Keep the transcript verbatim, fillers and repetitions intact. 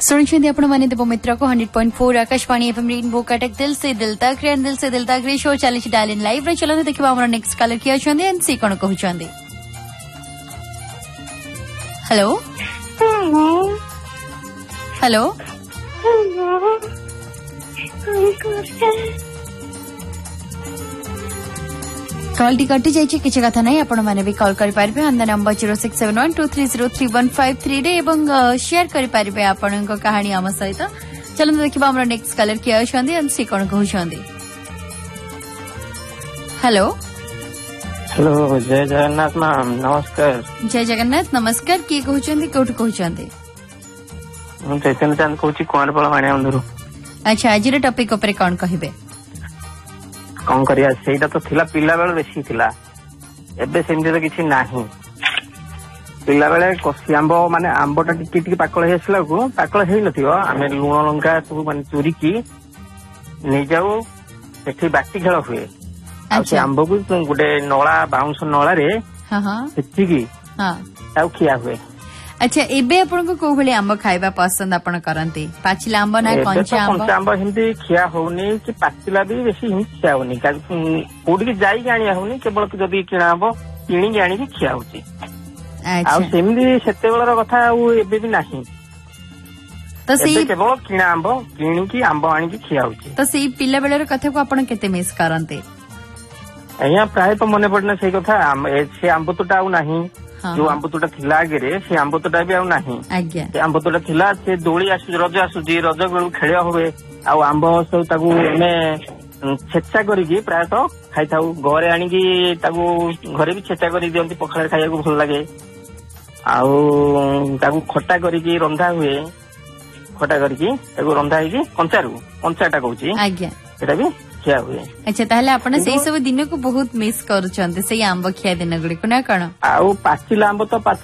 सुनिए आपण माने देव मित्र को hundred point four Akashvani FM rainbow Cuttack दिल से दिल तक रेन दिल से दिल तक रे शो चली डायल इन लाइव रे चलो देखिबा हमर नेक्स्ट कलर की अछंदे and C cone कहउछंदे। Hello hello call T कटि जाय छै किछ कथा नै आपण माने भी कॉल करि पारबे on the number zero six seven one two three zero three one five three रे एवं शेयर करि पारबे आपण को कहानी हम सहित। चलो देखिबा हमर नेक्स्ट कलर की अछंदे and C cone कहउछंदे। Hello hello जय जगन्नाथ मैम नमस्कार। जय जगन्नाथ नमस्कार की कहउछंदे कोठ कहउछंदे। हम चैतन्य चंद कहउछि कुआरपाल माणिया बंधुरु। अच्छा आज रे टॉपिक ऊपर कोन कहिबे कौन करिया सेटा तो थिला पिला बेले बेसी थिला एबे सेमते तो किछि नाही। पिला बेले कसी आंबो माने आंबोटा टिके टिके पाकळ हेसला को पाकळ हेइ नथियो आमे लुण लंका सब माने चोरी की नै जाऊ एठी बाटी खेल हुए। आ से आंबो को गुडे नळा बाउंस नळा रे हां हां सेठी की हां ताऊ खिया हुए। अच्छा एबे आपन को को भले आंबो खाइबा पसंद आपन करंती पाचिला आंबो ना कंचा आंबो कंचा आंबो हिंदी खिया होउनी कि पाचिला भी बेसी हिं खिया होउनी का कोडी के जाई गाणी होउनी केवल जदी किणा आंबो किणी गाणी की खिया होउची। अच्छा आ सेमदी सेते बेलर कथा आ एबे भी नाही तो सेई केवल किणा आंबो किणी की आंबो आनी की खिया होउची। तो सेई पिला बेलर कथा को आपन केते मिस करंती अया प्राय तो मने पड़ना सेई कथा से आंबो तोटा आ नाही जो आंबतुटा थिला आगे से आंबतुटा भी आउ नाही से आंबतुटा थिला से दोली आसु रज आसुजी रज बेलू खेल हुए आउ आंब सब ताकू एमे छेचा करिकी प्राय तो खाई थाउ घरे आनिकी ताकू घरे भी छेचा करी दियंती पखाळे खाइया को भल लागे आउ ताकू खट्टा करिकी रंधा हुए खट्टा करिकी ताकू रंधा हेकी कंचारू कंचाटा कहूची आज्ञा सेटा भी खिया हुए। अच्छा ताहले आपण सेई सब दिन को बहुत मिस करूछंते सेई आंब खिया दिन गुडी को ना कण आउ पाचिला आंब तो